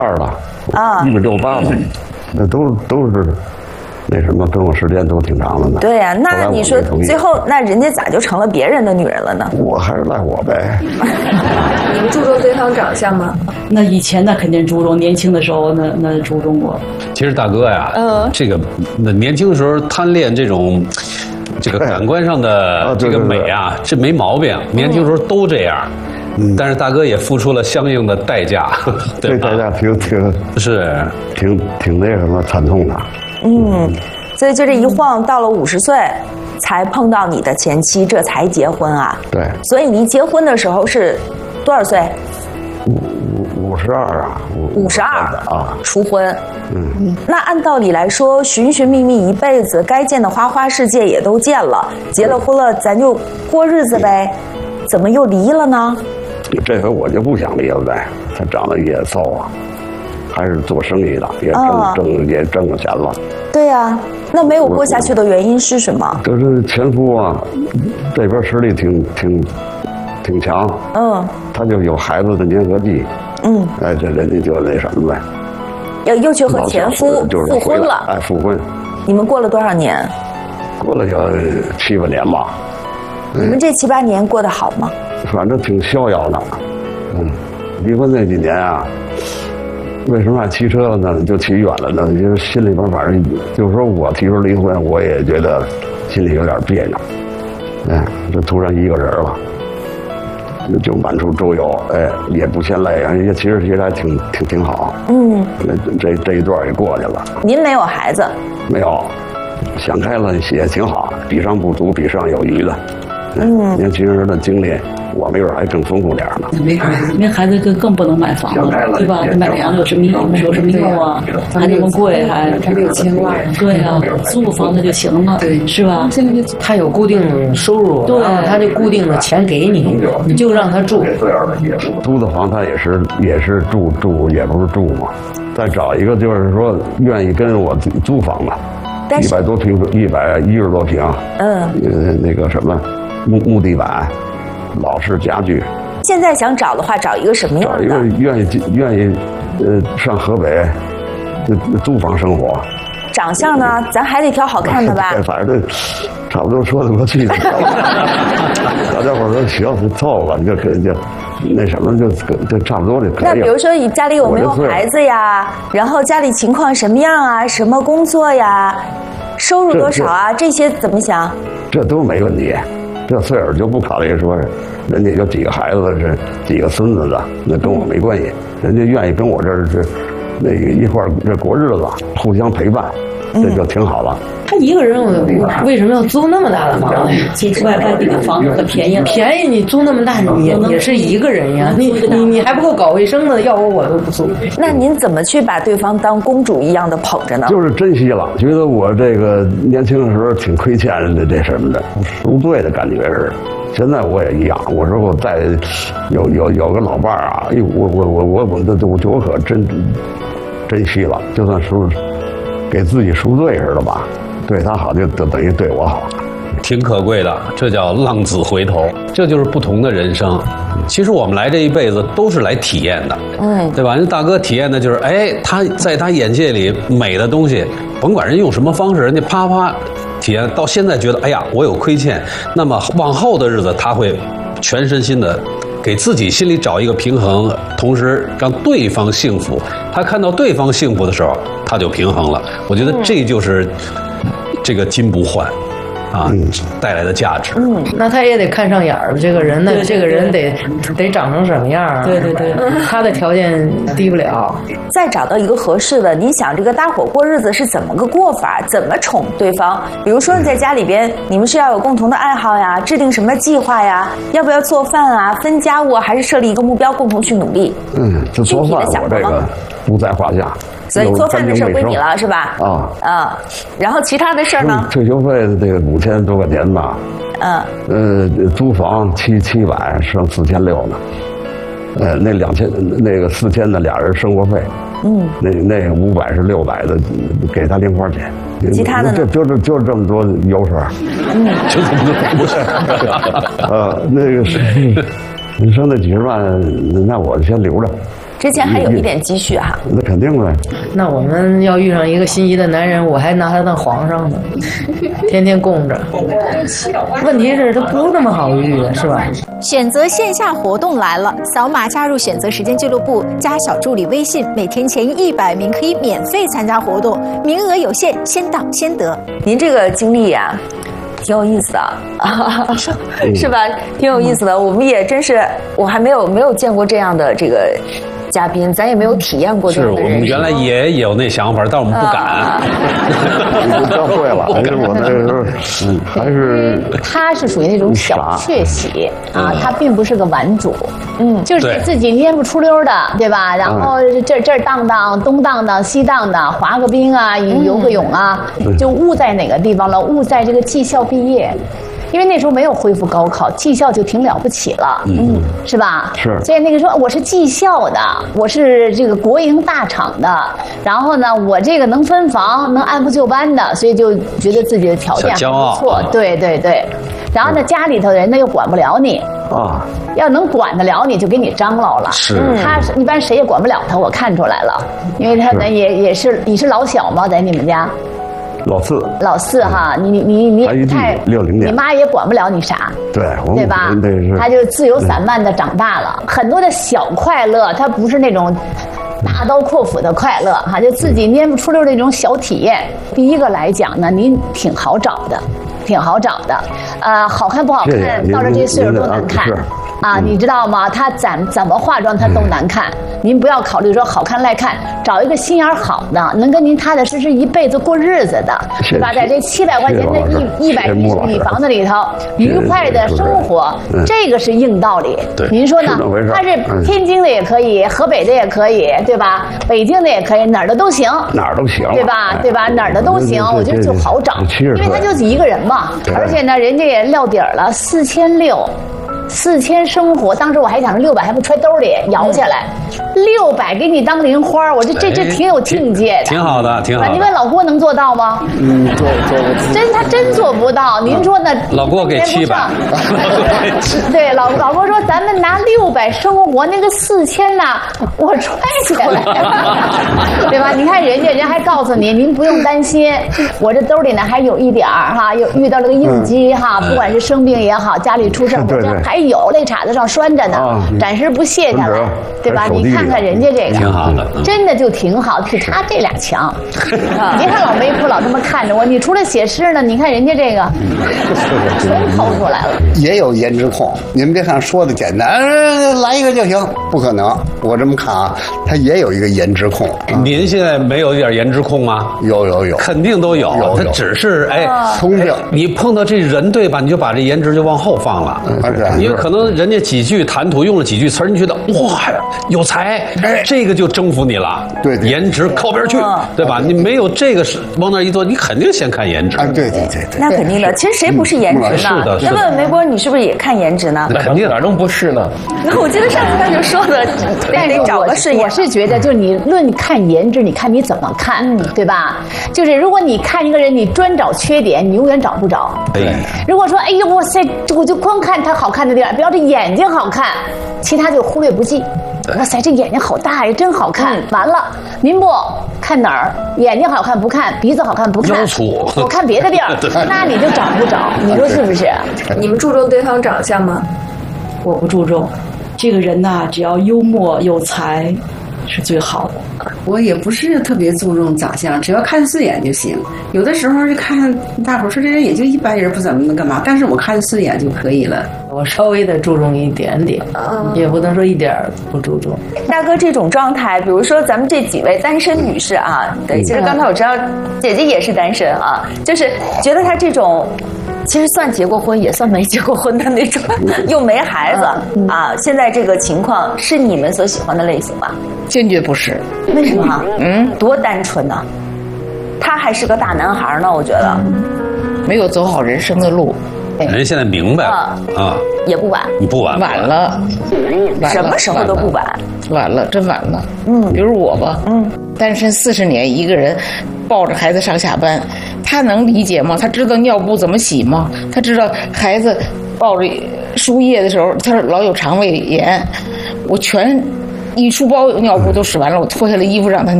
2了啊 ，168了，那都是那什么，跟我时间都挺长的呢。 对呀，那你说最后那人家咋就成了别人的女人了呢？ 我还是赖我呗。 你们注重对方长相吗？ 那以前那肯定注重，年轻的时候那注重过。 其实大哥呀，这个年轻的时候贪恋这个感官上的这个美啊，这没毛病，年轻时候都这样。但是大哥也付出了相应的代价，对吧？ 这代价挺那什么惨痛的。 所以就这一晃到了50岁，才碰到你的前妻，这才结婚啊。 对。 所以你结婚的时候是多少岁 ？52啊。 52 啊， 初婚。那按道理来说，寻寻觅觅一辈子，该见的花花世界也都见了，结了婚了，咱就过日子呗。怎么又离了呢？ 这回我就不想离了呗，他长得也骚啊，还是做生意的，也挣了钱了。 对呀，那没有过下去的原因是什么？ 就是前夫啊，这边实力挺强，他就有孩子的粘合剂，哎，这人家就那什么呗， 又去和前夫复婚了， 哎，复婚。 你们过了多少年？ 过了有7、8年吧。 你们这7、8年过得好吗？ 反正挺逍遥的。离婚那几年啊，为什么爱骑车了呢？就骑远了呢？就是心里边反正就是说我提出离婚，我也觉得心里有点别扭。哎，这突然一个人了，就满处周游，哎，也不嫌累，也其实还挺好。这一段也过去了。 您没有孩子？ 没有，想开了也挺好，比上不足，比上有余的。年轻人的经历，我没准还更丰富点呢。 没孩子更不能买房了，对吧？买房有什么用啊？还那么贵，还 6、7万。 对啊，租房子就行了，对，是吧？ 他有固定收入， 对， 他就固定的钱给你，你就让他住。 租的房他也是住，也不是住嘛。再找一个就是说愿意跟我租房的，100多平，110多平，那个什么。木地板，老式家具。 现在想找的话，找一个什么样的？ 找一个愿意上河北租房生活。 长相呢，咱还得挑好看的吧？ 反正差不多说得过去。大家伙说行，就凑合，就那什么，就差不多就可以了。 那比如说你家里有没有孩子呀？然后家里情况什么样啊？什么工作呀？收入多少啊？这些怎么想？ 这都没问题。这岁数就不考虑说人家有几个孩子是几个孙子的，那跟我没关系。人家愿意跟我这那个一块儿这过日子，互相陪伴，这就挺好了。 他一个人为什么要租那么大的房子呀？ 外地的房子很便宜， 便宜你租那么大，你也是一个人呀，你还不够搞卫生的，要我都不租。 那您怎么去把对方当公主一样的捧着呢？ 就是珍惜了，觉得我这个年轻的时候挺亏欠人的这什么的，赎罪的感觉似的。现在我也一样，我说我再有个老伴儿啊，哎呦，我可珍惜了，就算是给自己赎罪似的吧。对他好就等于对我好， 挺可贵的，这叫浪子回头，这就是不同的人生。其实我们来这一辈子都是来体验的，对吧？人大哥体验的就是，哎，他在他眼界里美的东西，甭管人用什么方式，人家啪啪体验，到现在觉得，哎呀，我有亏欠，那么往后的日子他会全身心的给自己心里找一个平衡，同时让对方幸福。他看到对方幸福的时候，他就平衡了。我觉得这就是这个金不换啊带来的价值。 那他也得看上眼儿，这个人呢，这个人得长成什么样啊？ 对， 他的条件低不了。 再找到一个合适的，你想这个搭伙过日子是怎么个过法？怎么宠对方？比如说你在家里边，你们是要有共同的爱好呀，制定什么计划呀？要不要做饭啊？分家务，还是设立一个目标，共同去努力？ 这做饭我这个不在话下。 所以做饭的事归你了，是吧？然后其他的事呢？ 退休费这个5000多块钱吧。租房700，剩4600呢。那2000那个4000的俩人生活费。那500是600的，给他零花钱。 其他的呢？ 就是这么多油水。 就这么多。 那个是你说那几10万，那我先留着。 之前还有一点积蓄哈。 那肯定呗。 那我们要遇上一个心仪的男人，我还拿他当皇上呢，天天供着。问题是他不那么好遇，是吧？ 选择线下活动来了，扫码加入选择时间俱乐部，加小助理微信，每天前100名可以免费参加活动，名额有限，先到先得。 您这个经历呀，挺有意思的，是吧？挺有意思的。我们也真是，我还没有见过这样的这个嘉宾，咱也没有体验过这是样的人生。 我们原来也有那想法，但我们不敢。 你教会了，还是我那时候，还是他是属于那种小确喜啊，他并不是个玩主，就是自己蔫不出溜的，对吧？然后这儿荡荡，东荡荡，西荡荡，滑个冰啊，游个泳啊，就误在哪个地方了？误在这个技校毕业。因为那时候没有恢复高考，技校就挺了不起了，是吧？ 是。 所以那个时候我是技校的，我是这个国营大厂的，然后呢，我这个能分房，能按部就班的，所以就觉得自己的条件还不错。对对对。然后呢，家里头的人呢又管不了你啊，要能管得了你就给你张罗了。 是。 他一般谁也管不了他，我看出来了，因为他呢也是你是老小吗？在你们家？老四哈，你太 60年， 你妈也管不了你啥，对吧？他就自由散漫的长大了，很多的小快乐，他不是那种大刀阔斧的快乐哈，就自己蔫不出溜的那种小体验。第一个来讲呢，您挺好找的，好看不好看，到了这岁数都难看。啊，你知道吗？他怎么化妆他都难看。您不要考虑说好看赖看，找一个心眼好的，能跟您踏踏实实一辈子过日子的，是吧？在这700块钱的110米房子里头，愉快的生活，这个是硬道理。您说呢？他是天津的也可以，河北的也可以，对吧？北京的也可以，哪儿的都行，对吧？哪儿的都行。我觉得就好找，因为他就是一个人嘛，而且呢，人家也撂底儿了，4600生活，当时我还想着600还不揣兜里摇下来，600给你当零花，我这挺有境界的， 挺好的。 你问老郭能做到吗？做他真做不到。您说呢？ 老郭给700， 对，老郭说咱们拿600生活，那个4000呢，我揣起来了，对吧？你看人家还告诉你，您不用担心，我这兜里呢还有一点儿哈，又遇到了个应激哈，不管是生病也好，家里出事，我这还有肋叉子上拴着呢，暂时不卸下来，对吧？你看看人家这个， 挺好的， 真的就挺好，比他这俩强。你看老没哭老这么看着我，你除了写诗呢，你看人家这个，全抠出来了。 也有颜值控，你们别看说的简单，来一个就行，不可能。我这么看啊，他也有一个颜值控。 您现在没有一点颜值控吗？ 有， 肯定都有。他只是通病。 你碰到这人对吧？你就把这颜值就往后放了。因为可能人家几句谈吐用了几句词儿，你觉得哇有才，这个就征服你了。 对， 颜值靠边去，对吧？你没有这个是往那一坐，你肯定先看颜值。 对。 那肯定的。其实谁不是颜值呢？ 是的。 那问问梅波，你是不是也看颜值呢？ 肯定哪能不是呢？ 我记得上次他就说的， 但是我是觉得，就是你论看颜值，你看你怎么看，对吧？就是如果你看一个人，你专找缺点，你永远找不着。 对。 如果说哎呦哇塞，我就光看他好看的地方，比方这眼睛好看，其他就忽略不计。哇塞，这眼睛好大呀，真好看！完了，您不看哪儿？眼睛好看不看，鼻子好看不看， 腰粗， 我看别的地儿，那你就找不着。你说是不是？ 你们注重对方长相吗？ 我不注重，这个人呐，只要幽默有才，是最好的。 我也不是特别注重长相，只要看顺眼就行。有的时候就看大伙说这人也就一般人，不怎么能干嘛，但是我看顺眼就可以了。 我稍微的注重一点点，也不能说一点不注重。 大哥这种状态，比如说咱们这几位单身女士啊，对，其实刚才我知道姐姐也是单身啊，就是觉得她这种。其实算结过婚，也算没结过婚的那种，又没孩子啊。现在这个情况是你们所喜欢的类型吗？ 坚决不是。 为什么？多单纯呢？他还是个大男孩呢，我觉得。 没有走好人生的路。 人现在明白了啊， 也不晚。 你不晚。 晚了。 什么时候都不晚。 晚了，真晚了。比如我吧，单身40年，一个人抱着孩子上下班。他能理解吗？他知道尿布怎么洗吗？他知道孩子抱着输液的时候，他老有肠胃炎，我全一书包有尿布都使完了，我脱下来衣服让他